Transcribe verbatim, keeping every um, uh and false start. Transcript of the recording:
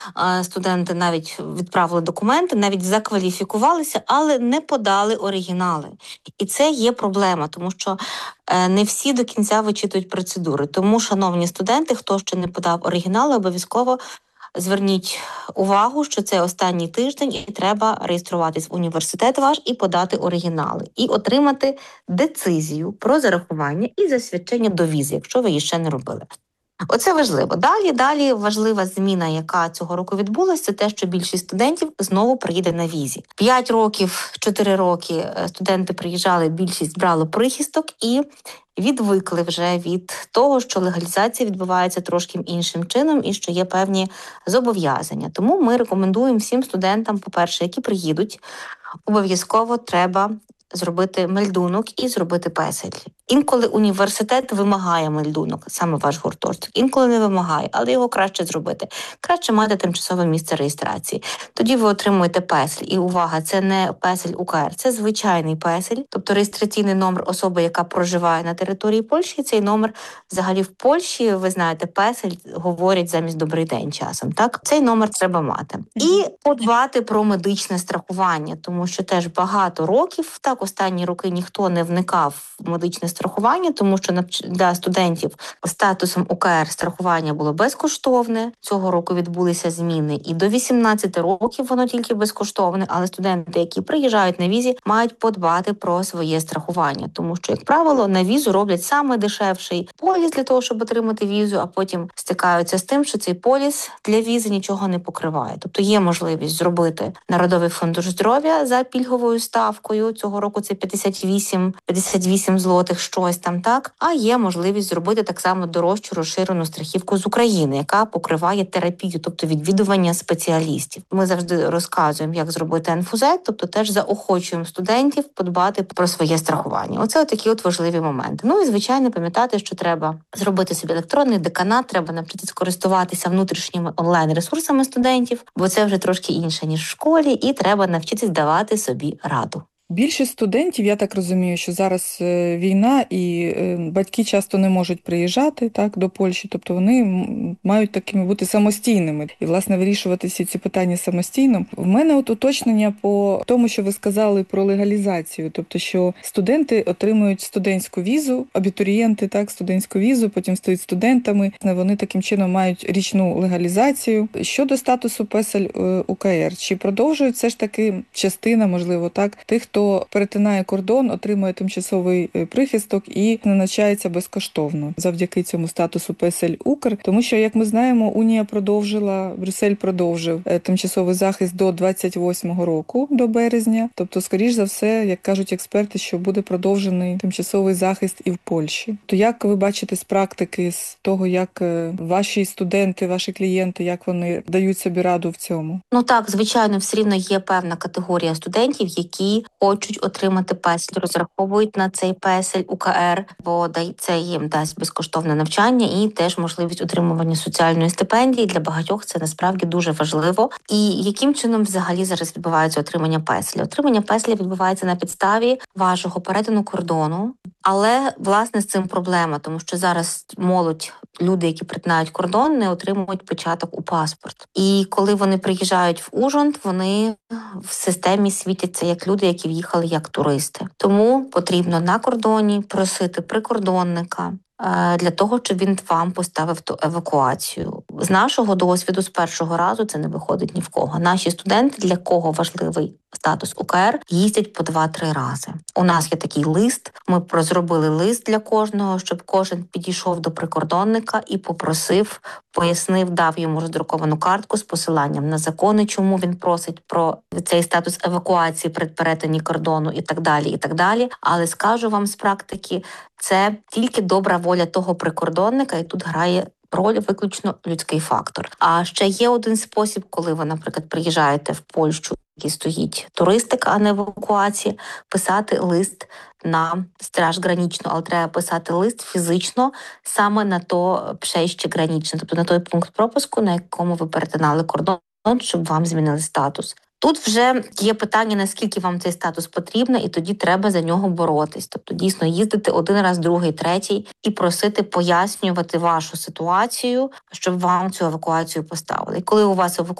Студенти навіть відправили документи, навіть закваліфікувалися, але не подали оригінали. І це є проблема, тому що не всі до кінця вичитують процедури. Тому, шановні студенти, хто ще не подав оригінали, обов'язково зверніть увагу, що це останній тиждень і треба реєструватись в університет ваш і подати оригінали. І отримати децизію про зарахування і засвідчення до візи, якщо ви її ще не робили. Оце важливо. Далі, далі важлива зміна, яка цього року відбулася, це те, що більшість студентів знову приїде на візі. П'ять років, чотири роки студенти приїжджали, більшість брало прихисток і відвикли вже від того, що легалізація відбувається трошки іншим чином і що є певні зобов'язання. Тому ми рекомендуємо всім студентам, по-перше, які приїдуть, обов'язково треба зробити мельдунок і зробити песель. Інколи університет вимагає мельдунок, саме ваш гуртожиток. Інколи не вимагає, але його краще зробити. Краще мати тимчасове місце реєстрації. Тоді ви отримуєте песель. І увага, це не песель УКР, це звичайний песель, тобто реєстраційний номер особи, яка проживає на території Польщі. Цей номер взагалі в Польщі, ви знаєте, песель говорять замість «добрий день» часом. Так, цей номер треба мати. І подбати про медичне страхування, тому що теж багато років, так, останні роки ніхто не вникав в медичне страхування, тому що для студентів статусом УКР страхування було безкоштовне. Цього року відбулися зміни і до вісімнадцяти років воно тільки безкоштовне, але студенти, які приїжджають на візі, мають подбати про своє страхування, тому що, як правило, на візу роблять саме дешевший поліс для того, щоб отримати візу, а потім стикаються з тим, що цей поліс для візи нічого не покриває. Тобто є можливість зробити Народовий фонд здоров'я за пільговою ставкою. Цього року це п'ятдесят вісім, п'ятдесят вісім злотих, щось там, так? А є можливість зробити так само дорожчу розширену страхівку з України, яка покриває терапію, тобто відвідування спеціалістів. Ми завжди розказуємо, як зробити НФУЗЕТ, тобто теж заохочуємо студентів подбати про своє страхування. Оце такі от важливі моменти. Ну і, звичайно, пам'ятати, що треба зробити собі електронний деканат, треба навчитися користуватися внутрішніми онлайн-ресурсами студентів, бо це вже трошки інше, ніж в школі, і треба навчитись давати собі раду. Більшість студентів, я так розумію, що зараз війна і батьки часто не можуть приїжджати так до Польщі, тобто вони мають такими бути самостійними і, власне, вирішувати всі ці питання самостійно. В мене от уточнення по тому, що ви сказали про легалізацію, тобто що студенти отримують студентську візу, абітурієнти, так, студентську візу, потім стають студентами, вони таким чином мають річну легалізацію. Щодо статусу песель УКР, чи продовжують все ж таки частина, можливо, так, тих, хто хто перетинає кордон, отримує тимчасовий прихисток і не навчається безкоштовно завдяки цьому статусу песель УКР, тому що, як ми знаємо, Унія продовжила, Брюссель продовжив тимчасовий захист до двадцять восьмого року, до березня. Тобто, скоріш за все, як кажуть експерти, що буде продовжений тимчасовий захист і в Польщі. То як ви бачите з практики, з того, як ваші студенти, ваші клієнти, як вони дають собі раду в цьому? Ну так, звичайно, все рівно є певна категорія студентів, які хочуть отримати песель, розраховують на цей песель УКР, бо це їм дасть безкоштовне навчання і теж можливість отримування соціальної стипендії. Для багатьох це насправді дуже важливо. І яким чином взагалі зараз відбувається отримання песеля? Отримання песеля відбувається на підставі вашого перетину кордону, але, власне, з цим проблема, тому що зараз молодь, люди, які перетинають кордон, не отримують початок у паспорт. І коли вони приїжджають в Ужгород, вони в системі світяться як люди, які в'їхали як туристи. Тому потрібно на кордоні просити прикордонника для того, щоб він вам поставив ту евакуацію. З нашого досвіду, з першого разу це не виходить ні в кого. Наші студенти, для кого важливий статус УКР, їздять по два-три рази. У нас є такий лист, ми розробили лист для кожного, щоб кожен підійшов до прикордонника і попросив, пояснив, дав йому роздруковану картку з посиланням на закони, чому він просить про цей статус евакуації при перетині кордону і так далі, і так далі. Але скажу вам з практики, це тільки добра воля того прикордонника, і тут грає роль виключно людський фактор. А ще є один спосіб, коли ви, наприклад, приїжджаєте в Польщу, який стоїть туристика, а не евакуація, писати лист на страж гранічну, але треба писати лист фізично саме на то przejście гранічне, тобто на той пункт пропуску, на якому ви перетинали кордон, щоб вам змінили статус. Тут вже є питання, наскільки вам цей статус потрібен, і тоді треба за нього боротись. Тобто дійсно їздити один раз, другий, третій і просити пояснювати вашу ситуацію, щоб вам цю евакуацію поставили. І коли у вас евакуація